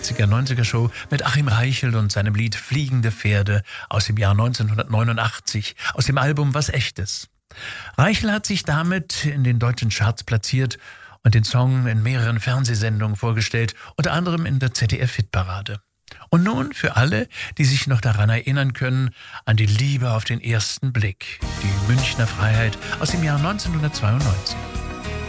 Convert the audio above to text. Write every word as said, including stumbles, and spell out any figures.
achtziger-neunziger-Show mit Achim Reichel und seinem Lied Fliegende Pferde aus dem Jahr neunzehnhundertneunundachtzig, aus dem Album Was Echtes. Reichel hat sich damit in den deutschen Charts platziert und den Song in mehreren Fernsehsendungen vorgestellt, unter anderem in der Z D F-Hitparade. Und nun für alle, die sich noch daran erinnern können, an die Liebe auf den ersten Blick, die Münchner Freiheit aus dem Jahr neunzehnhundertzweiundneunzig.